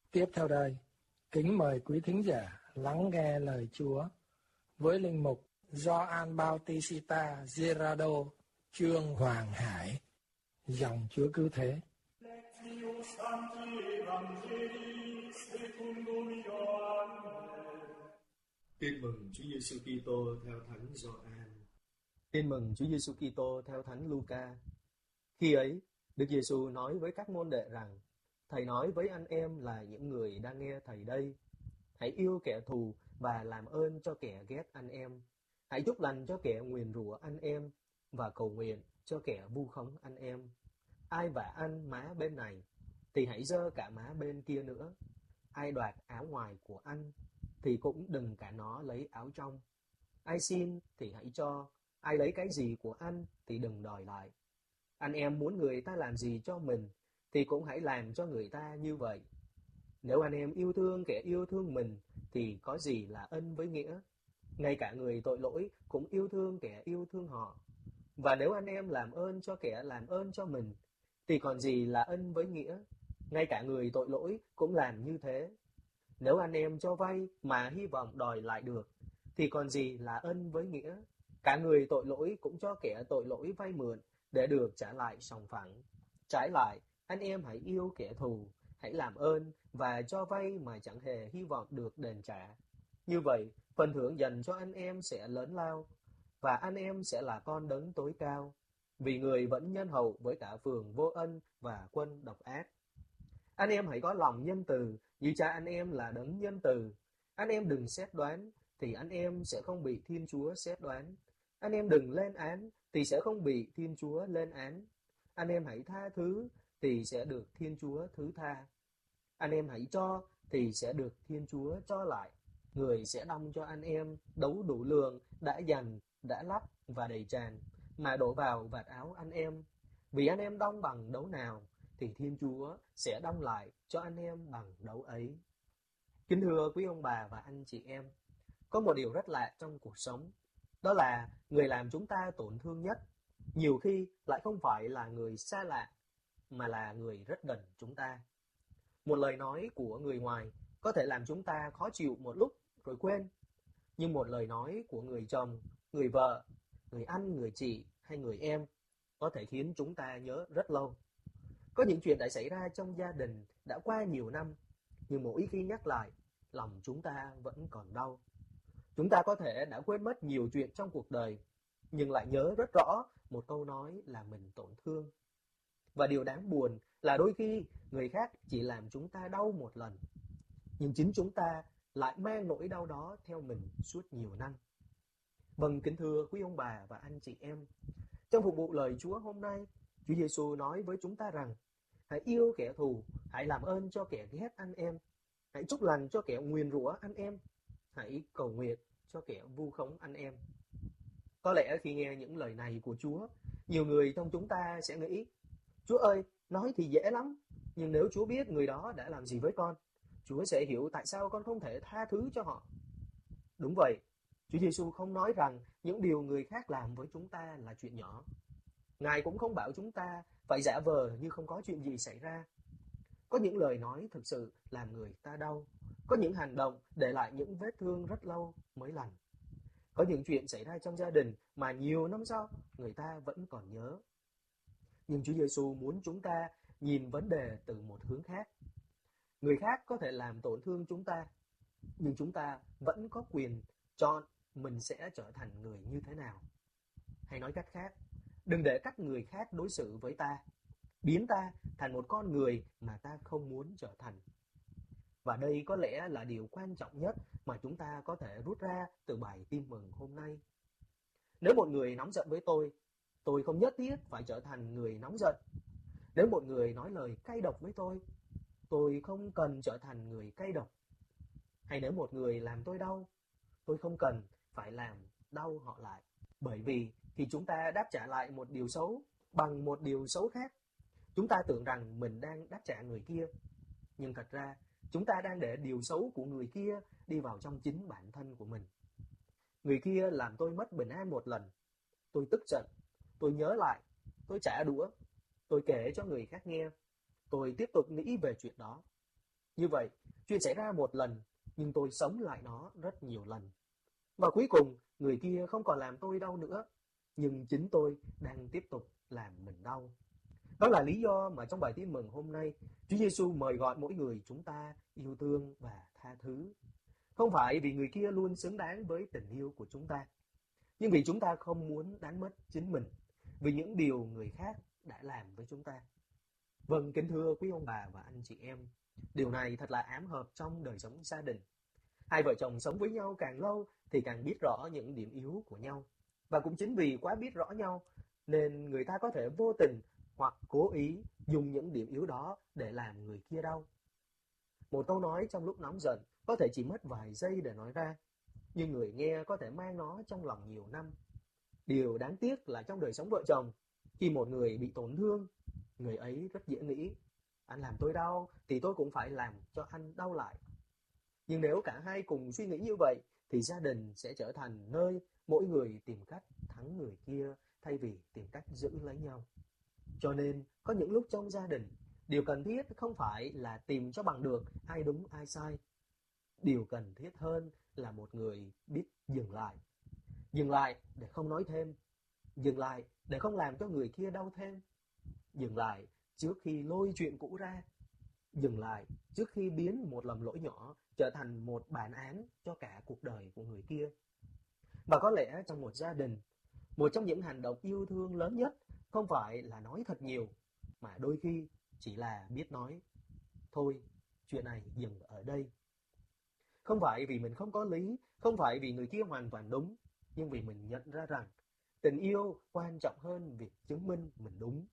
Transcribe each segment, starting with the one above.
Tiếp theo đây, kính mời quý thính giả lắng nghe lời Chúa với linh mục Gioan Bautista Gerardo Trương Hoàng Hải, dòng Chúa Cứu Thế. Lectio Sancti Evangelii secundum Ioannem. Tin mừng Chúa Giêsu Kitô theo Thánh Gioan. Tin mừng Chúa Giêsu Kitô theo Thánh Luca. Khi ấy, Đức Giêsu nói với các môn đệ rằng: Thầy nói với anh em là những người đang nghe thầy đây. Hãy yêu kẻ thù và làm ơn cho kẻ ghét anh em. Hãy chúc lành cho kẻ nguyền rủa anh em và cầu nguyện cho kẻ vu khống anh em. Ai vả anh má bên này thì hãy giơ cả má bên kia nữa. Ai đoạt áo ngoài của anh thì cũng đừng cả nó lấy áo trong. Ai xin thì hãy cho, ai lấy cái gì của anh thì đừng đòi lại. Anh em muốn người ta làm gì cho mình thì cũng hãy làm cho người ta như vậy. Nếu anh em yêu thương kẻ yêu thương mình thì có gì là ân với nghĩa. Ngay cả người tội lỗi cũng yêu thương kẻ yêu thương họ. Và nếu anh em làm ơn cho kẻ làm ơn cho mình thì còn gì là ân với nghĩa. Ngay cả người tội lỗi cũng làm như thế. Nếu anh em cho vay mà hy vọng đòi lại được thì còn gì là ân với nghĩa. Cả người tội lỗi cũng cho kẻ tội lỗi vay mượn để được trả lại sòng phẳng. Trái lại, anh em hãy yêu kẻ thù, hãy làm ơn và cho vay mà chẳng hề hy vọng được đền trả. Như vậy, phần thưởng dành cho anh em sẽ lớn lao, và anh em sẽ là con đấng tối cao, vì người vẫn nhân hậu với cả phường vô ân và quân độc ác. Anh em hãy có lòng nhân từ, như cha anh em là đấng nhân từ. Anh em đừng xét đoán, thì anh em sẽ không bị Thiên Chúa xét đoán. Anh em đừng lên án, thì sẽ không bị Thiên Chúa lên án. Anh em hãy tha thứ, thì sẽ được Thiên Chúa thứ tha. Anh em hãy cho, thì sẽ được Thiên Chúa cho lại. Người sẽ đong cho anh em đấu đủ lượng, đã dành, đã lắp và đầy tràn, mà đổ vào vạt áo anh em. Vì anh em đong bằng đấu nào, thì Thiên Chúa sẽ đong lại cho anh em bằng đấu ấy. Kính thưa quý ông bà và anh chị em, có một điều rất lạ trong cuộc sống, đó là người làm chúng ta tổn thương nhất, nhiều khi lại không phải là người xa lạ, mà là người rất gần chúng ta. Một lời nói của người ngoài có thể làm chúng ta khó chịu một lúc rồi quên, nhưng một lời nói của người chồng, người vợ, người anh, người chị hay người em có thể khiến chúng ta nhớ rất lâu. Có những chuyện đã xảy ra trong gia đình đã qua nhiều năm, nhưng mỗi khi nhắc lại, lòng chúng ta vẫn còn đau. Chúng ta có thể đã quên mất nhiều chuyện trong cuộc đời, nhưng lại nhớ rất rõ một câu nói làm mình tổn thương. Và điều đáng buồn là đôi khi người khác chỉ làm chúng ta đau một lần, nhưng chính chúng ta lại mang nỗi đau đó theo mình suốt nhiều năm. Vâng, kính thưa quý ông bà và anh chị em, trong phục vụ lời Chúa hôm nay, Chúa Giêsu nói với chúng ta rằng: hãy yêu kẻ thù, hãy làm ơn cho kẻ ghét anh em, hãy chúc lành cho kẻ nguyền rủa anh em, hãy cầu nguyện cho kẻ vu khống anh em. Có lẽ khi nghe những lời này của Chúa, nhiều người trong chúng ta sẽ nghĩ: Chúa ơi, nói thì dễ lắm, nhưng nếu Chúa biết người đó đã làm gì với con, Chúa sẽ hiểu tại sao con không thể tha thứ cho họ. Đúng vậy, Chúa Giêsu không nói rằng những điều người khác làm với chúng ta là chuyện nhỏ. Ngài cũng không bảo chúng ta phải giả vờ như không có chuyện gì xảy ra. Có những lời nói thực sự làm người ta đau, có những hành động để lại những vết thương rất lâu mới lành. Có những chuyện xảy ra trong gia đình mà nhiều năm sau người ta vẫn còn nhớ. Nhưng Chúa Giêsu muốn chúng ta nhìn vấn đề từ một hướng khác. Người khác có thể làm tổn thương chúng ta, nhưng chúng ta vẫn có quyền chọn mình sẽ trở thành người như thế nào. Hay nói cách khác, đừng để các người khác đối xử với ta, biến ta thành một con người mà ta không muốn trở thành. Và đây có lẽ là điều quan trọng nhất mà chúng ta có thể rút ra từ bài tin mừng hôm nay. Nếu một người nóng giận với tôi không nhất thiết phải trở thành người nóng giận. Nếu một người nói lời cay độc với tôi không cần trở thành người cay độc. Hay nếu một người làm tôi đau, tôi không cần phải làm đau họ lại. Bởi vì khi chúng ta đáp trả lại một điều xấu bằng một điều xấu khác, chúng ta tưởng rằng mình đang đáp trả người kia. Nhưng thật ra, chúng ta đang để điều xấu của người kia đi vào trong chính bản thân của mình. Người kia làm tôi mất bình an một lần. Tôi tức giận, tôi nhớ lại, tôi trả đũa, tôi kể cho người khác nghe, tôi tiếp tục nghĩ về chuyện đó. Như vậy, chuyện xảy ra một lần, nhưng tôi sống lại nó rất nhiều lần. Và cuối cùng, người kia không còn làm tôi đau nữa, nhưng chính tôi đang tiếp tục làm mình đau. Đó là lý do mà trong bài tin mừng hôm nay, Chúa Giêsu mời gọi mỗi người chúng ta yêu thương và tha thứ. Không phải vì người kia luôn xứng đáng với tình yêu của chúng ta, nhưng vì chúng ta không muốn đánh mất chính mình, vì những điều người khác đã làm với chúng ta. Vâng, kính thưa quý ông bà và anh chị em, điều này thật là ám hợp trong đời sống gia đình. Hai vợ chồng sống với nhau càng lâu thì càng biết rõ những điểm yếu của nhau. Và cũng chính vì quá biết rõ nhau nên người ta có thể vô tình hoặc cố ý dùng những điểm yếu đó để làm người kia đau. Một câu nói trong lúc nóng giận có thể chỉ mất vài giây để nói ra, nhưng người nghe có thể mang nó trong lòng nhiều năm. Điều đáng tiếc là trong đời sống vợ chồng, khi một người bị tổn thương, người ấy rất dễ nghĩ, anh làm tôi đau thì tôi cũng phải làm cho anh đau lại. Nhưng nếu cả hai cùng suy nghĩ như vậy, thì gia đình sẽ trở thành nơi mỗi người tìm cách thắng người kia thay vì tìm cách giữ lấy nhau. Cho nên, có những lúc trong gia đình, điều cần thiết không phải là tìm cho bằng được ai đúng ai sai. Điều cần thiết hơn là một người biết dừng lại. Dừng lại để không nói thêm. Dừng lại để không làm cho người kia đau thêm. Dừng lại trước khi lôi chuyện cũ ra. Dừng lại trước khi biến một lầm lỗi nhỏ trở thành một bản án cho cả cuộc đời của người kia. Và có lẽ trong một gia đình, một trong những hành động yêu thương lớn nhất không phải là nói thật nhiều, mà đôi khi chỉ là biết nói, thôi, chuyện này dừng ở đây. Không phải vì mình không có lý, không phải vì người kia hoàn toàn đúng, nhưng vì mình nhận ra rằng tình yêu quan trọng hơn việc chứng minh mình đúng.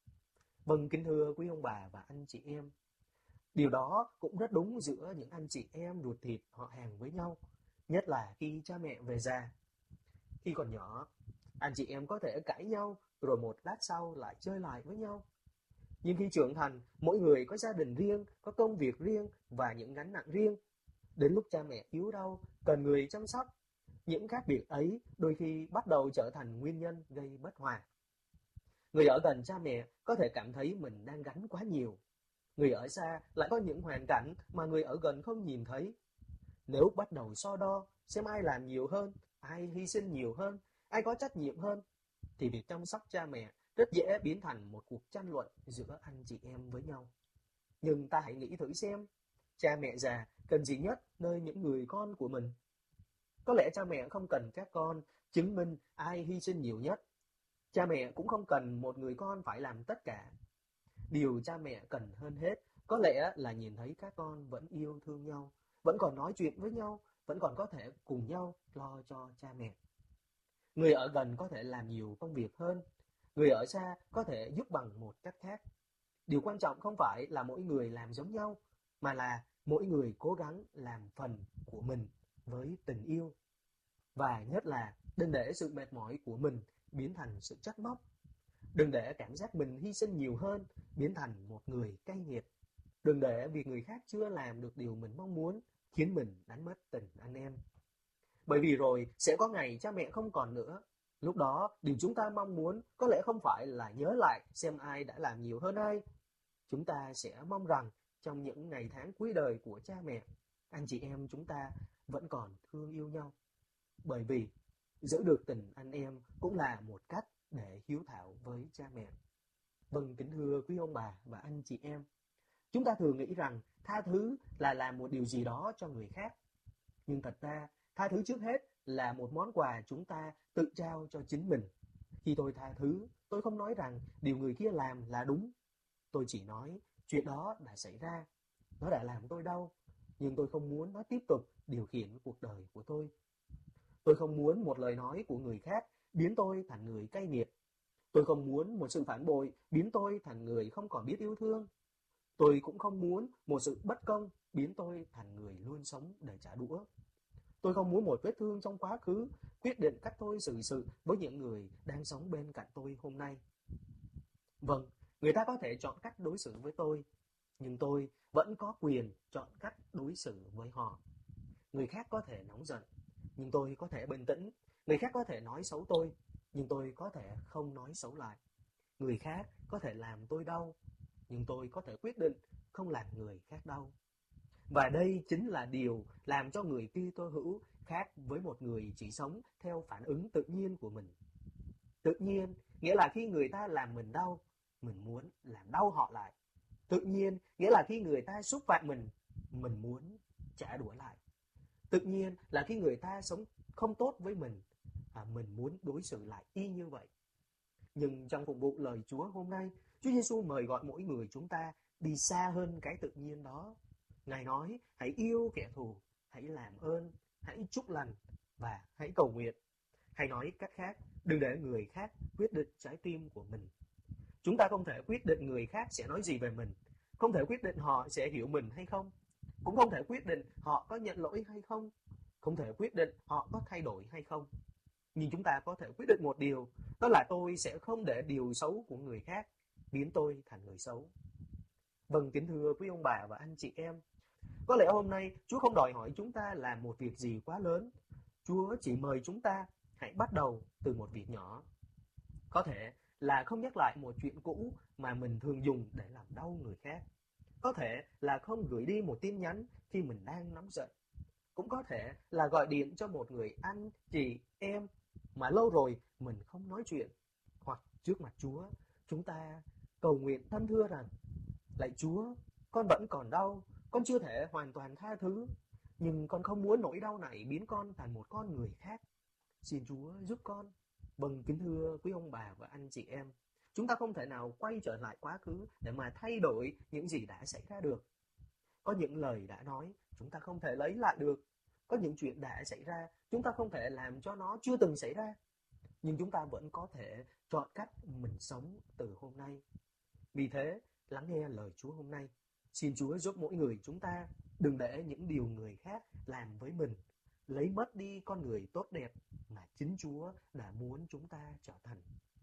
Vâng, kính thưa quý ông bà và anh chị em, điều đó cũng rất đúng giữa những anh chị em ruột thịt họ hàng với nhau, nhất là khi cha mẹ về già. Khi còn nhỏ, anh chị em có thể cãi nhau rồi một lát sau lại chơi lại với nhau. Nhưng khi trưởng thành, mỗi người có gia đình riêng, có công việc riêng và những gánh nặng riêng. Đến lúc cha mẹ yếu đau, cần người chăm sóc, những khác biệt ấy đôi khi bắt đầu trở thành nguyên nhân gây bất hòa. Người ở gần cha mẹ có thể cảm thấy mình đang gánh quá nhiều. Người ở xa lại có những hoàn cảnh mà người ở gần không nhìn thấy. Nếu bắt đầu so đo, xem ai làm nhiều hơn, ai hy sinh nhiều hơn, ai có trách nhiệm hơn, thì việc chăm sóc cha mẹ rất dễ biến thành một cuộc tranh luận giữa anh chị em với nhau. Nhưng ta hãy nghĩ thử xem, cha mẹ già cần gì nhất nơi những người con của mình? Có lẽ cha mẹ không cần các con chứng minh ai hy sinh nhiều nhất. Cha mẹ cũng không cần một người con phải làm tất cả. Điều cha mẹ cần hơn hết có lẽ là nhìn thấy các con vẫn yêu thương nhau, vẫn còn nói chuyện với nhau, vẫn còn có thể cùng nhau lo cho cha mẹ. Người ở gần có thể làm nhiều công việc hơn, người ở xa có thể giúp bằng một cách khác. Điều quan trọng không phải là mỗi người làm giống nhau, mà là mỗi người cố gắng làm phần của mình với tình yêu. Và nhất là đừng để sự mệt mỏi của mình biến thành sự trách móc. Đừng để cảm giác mình hy sinh nhiều hơn biến thành một người cay nghiệt. Đừng để việc người khác chưa làm được điều mình mong muốn khiến mình đánh mất tình anh em. Bởi vì rồi sẽ có ngày cha mẹ không còn nữa. Lúc đó, điều chúng ta mong muốn có lẽ không phải là nhớ lại xem ai đã làm nhiều hơn ai. Chúng ta sẽ mong rằng trong những ngày tháng cuối đời của cha mẹ, anh chị em chúng ta vẫn còn thương yêu nhau. Bởi vì giữ được tình anh em cũng là một cách để hiếu thảo với cha mẹ. Vâng, kính thưa quý ông bà và anh chị em, chúng ta thường nghĩ rằng tha thứ là làm một điều gì đó cho người khác. Nhưng thật ra, tha thứ trước hết là một món quà chúng ta tự trao cho chính mình. Khi tôi tha thứ, tôi không nói rằng điều người kia làm là đúng. Tôi chỉ nói chuyện đó đã xảy ra, nó đã làm tôi đau, nhưng tôi không muốn nó tiếp tục điều khiển cuộc đời của tôi. Tôi không muốn một lời nói của người khác biến tôi thành người cay nghiệt. Tôi không muốn một sự phản bội biến tôi thành người không còn biết yêu thương. Tôi cũng không muốn một sự bất công biến tôi thành người luôn sống để trả đũa. Tôi không muốn một vết thương trong quá khứ quyết định cách tôi xử sự với những người đang sống bên cạnh tôi hôm nay. Vâng, người ta có thể chọn cách đối xử với tôi, nhưng tôi vẫn có quyền chọn cách đối xử với họ. Người khác có thể nóng giận, nhưng tôi có thể bình tĩnh. Người khác có thể nói xấu tôi, nhưng tôi có thể không nói xấu lại. Người khác có thể làm tôi đau, nhưng tôi có thể quyết định không làm người khác đau. Và đây chính là điều làm cho người Kitô hữu khác với một người chỉ sống theo phản ứng tự nhiên của mình. Tự nhiên nghĩa là khi người ta làm mình đau, mình muốn làm đau họ lại. Tự nhiên nghĩa là khi người ta xúc phạm mình muốn trả đũa lại. Tự nhiên là khi người ta sống không tốt với mình muốn đối xử lại y như vậy. Nhưng trong phục vụ lời Chúa hôm nay, Chúa Giêsu mời gọi mỗi người chúng ta đi xa hơn cái tự nhiên đó. Ngài nói, hãy yêu kẻ thù, hãy làm ơn, hãy chúc lành và hãy cầu nguyện. Hay nói cách khác, đừng để người khác quyết định trái tim của mình. Chúng ta không thể quyết định người khác sẽ nói gì về mình, không thể quyết định họ sẽ hiểu mình hay không, cũng không thể quyết định họ có nhận lỗi hay không, không thể quyết định họ có thay đổi hay không. Nhưng chúng ta có thể quyết định một điều, đó là tôi sẽ không để điều xấu của người khác biến tôi thành người xấu. Vâng, kính thưa quý ông bà và anh chị em, có lẽ hôm nay Chúa không đòi hỏi chúng ta làm một việc gì quá lớn. Chúa chỉ mời chúng ta hãy bắt đầu từ một việc nhỏ. Có thể là không nhắc lại một chuyện cũ mà mình thường dùng để làm đau người khác. Có thể là không gửi đi một tin nhắn khi mình đang nóng giận. Cũng có thể là gọi điện cho một người anh, chị, em mà lâu rồi mình không nói chuyện. Hoặc trước mặt Chúa, chúng ta cầu nguyện thân thưa rằng: lạy Chúa, con vẫn còn đau, con chưa thể hoàn toàn tha thứ, nhưng con không muốn nỗi đau này biến con thành một con người khác. Xin Chúa giúp con. Vâng, kính thưa quý ông bà và anh chị em, chúng ta không thể nào quay trở lại quá khứ để mà thay đổi những gì đã xảy ra được. Có những lời đã nói, chúng ta không thể lấy lại được. Có những chuyện đã xảy ra, chúng ta không thể làm cho nó chưa từng xảy ra. Nhưng chúng ta vẫn có thể chọn cách mình sống từ hôm nay. Vì thế, lắng nghe lời Chúa hôm nay. Xin Chúa giúp mỗi người chúng ta đừng để những điều người khác làm với mình lấy mất đi con người tốt đẹp mà chính Chúa đã muốn chúng ta trở thành.